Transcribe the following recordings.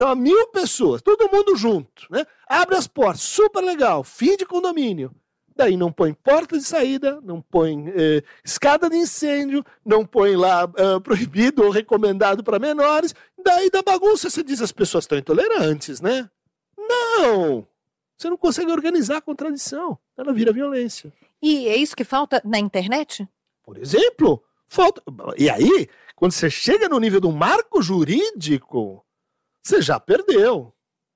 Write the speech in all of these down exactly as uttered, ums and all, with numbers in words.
Então, mil pessoas, todo mundo junto, né? Abre as portas, super legal, fim de condomínio. Daí não põe porta de saída, não põe eh, escada de incêndio, não põe lá eh, proibido ou recomendado para menores. Daí da bagunça você diz as pessoas estão intolerantes, né? Não! Você não consegue organizar a contradição. Ela vira violência. E é isso que falta na internet? Por exemplo, falta... E aí, quando você chega no nível do marco jurídico, você já perdeu.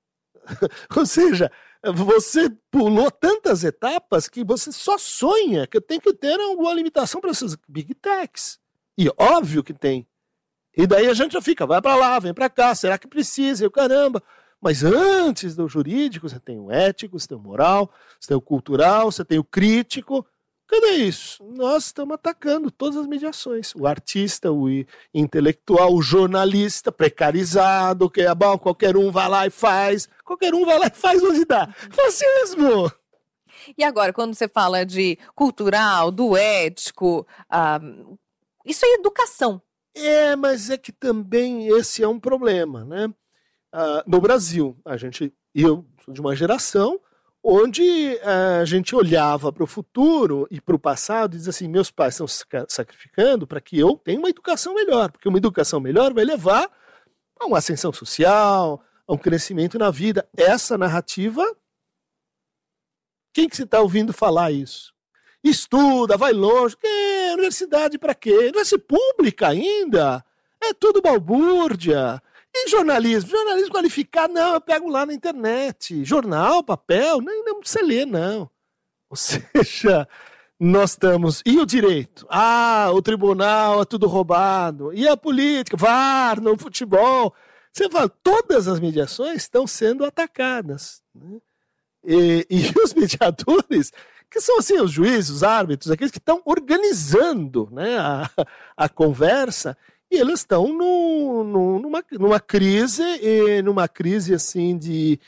Ou seja, você pulou tantas etapas que você só sonha que tem que ter alguma limitação para essas big techs. E óbvio que tem. E daí a gente já fica, vai para lá, vem para cá, será que precisa? E o caramba. Mas antes do jurídico, você tem o ético, você tem o moral, você tem o cultural, você tem o crítico. Cadê isso? Nós estamos atacando todas as mediações. O artista, o intelectual, o jornalista precarizado, que é bom, qualquer um vai lá e faz. Qualquer um vai lá e faz onde dá. Fascismo! E agora, quando você fala de cultural, do ético, ah, isso é educação. É, mas é que também esse é um problema, né? Ah, no Brasil, a gente, eu sou de uma geração onde a gente olhava para o futuro e para o passado e dizia assim, meus pais estão se sacrificando para que eu tenha uma educação melhor, porque uma educação melhor vai levar a uma ascensão social, a um crescimento na vida. Essa narrativa, quem que você está ouvindo falar isso? Estuda, vai longe, que universidade para quê? Universidade pública ainda? É tudo balbúrdia. E jornalismo? Jornalismo qualificado? Não, eu pego lá na internet. Jornal, papel? Não, não precisa ler, não. Ou seja, nós estamos... E o direito? Ah, o tribunal é tudo roubado. E a política? V A R no futebol. Você fala, todas as mediações estão sendo atacadas. Né? E, e os mediadores, que são assim, os juízes, os árbitros, aqueles que estão organizando, né, a, a conversa... E eles estão no, no, numa, numa crise, numa crise assim de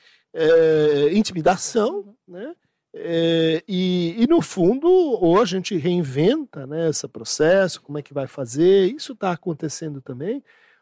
é, intimidação, né? É, e, e no fundo, ou a gente reinventa, né, esse processo, como é que vai fazer, isso está acontecendo também,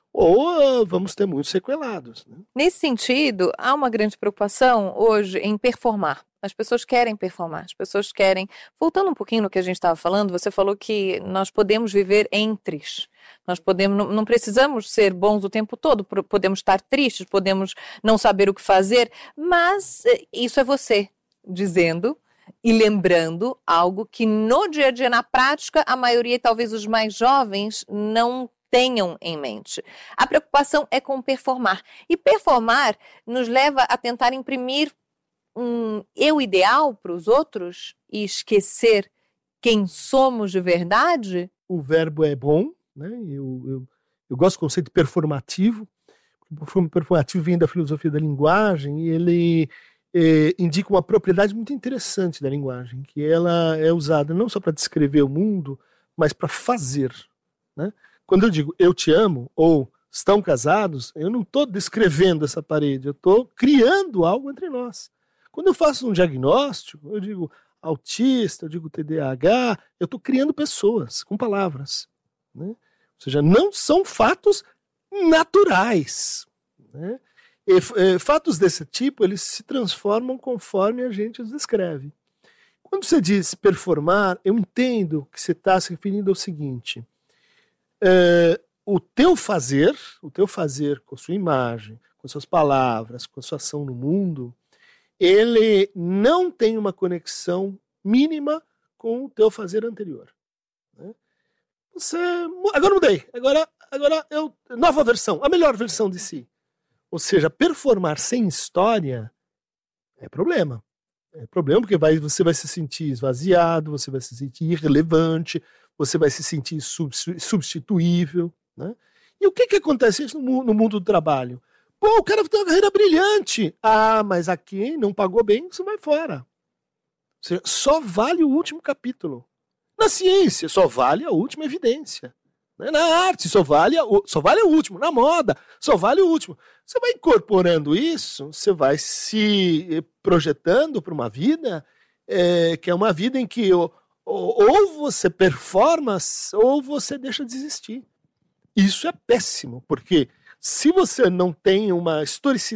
ou uh, vamos ter muitos sequelados. Né? Nesse sentido, há uma grande preocupação hoje em performar. As pessoas querem performar, as pessoas querem... Voltando um pouquinho no que a gente estava falando, você falou que nós podemos viver entre. Nós podemos, não, não precisamos ser bons o tempo todo, podemos estar tristes, podemos não saber o que fazer, mas isso é você dizendo e lembrando algo que no dia a dia, na prática, a maioria, talvez os mais jovens, não tenham em mente. A preocupação é com performar. E performar nos leva a tentar imprimir um eu ideal para os outros e esquecer quem somos de verdade? O verbo é bom, né? Eu, eu, eu gosto do conceito performativo. O performativo vem da filosofia da linguagem e ele eh, indica uma propriedade muito interessante da linguagem, que ela é usada não só para descrever o mundo, mas para fazer. Né? Quando eu digo eu te amo ou estão casados, eu não estou descrevendo essa parede, eu estou criando algo entre nós. Quando eu faço um diagnóstico, eu digo autista, eu digo T D A H, eu estou criando pessoas com palavras. Né? Ou seja, não são fatos naturais. Né? E, e, fatos desse tipo, eles se transformam conforme a gente os descreve. Quando você diz performar, eu entendo que você está se referindo ao seguinte, é, o teu fazer, o teu fazer com a sua imagem, com suas palavras, com a sua ação no mundo, ele não tem uma conexão mínima com o teu fazer anterior. Né? Você, agora mudei, agora, agora eu, nova versão, a melhor versão de si. Ou seja, performar sem história é problema. É problema porque vai, você vai se sentir esvaziado, você vai se sentir irrelevante, você vai se sentir substituível. Né? E o que, que acontece isso no, no mundo do trabalho? Pô, o cara tem uma carreira brilhante. Ah, mas aqui não pagou bem, você vai fora. Ou seja, só vale o último capítulo. Na ciência, só vale a última evidência. Na arte, só vale, a, só vale o último. Na moda, só vale o último. Você vai incorporando isso, você vai se projetando para uma vida é, que é uma vida em que ou, ou você performa ou você deixa de existir. Isso é péssimo, porque se você não tem uma historicidade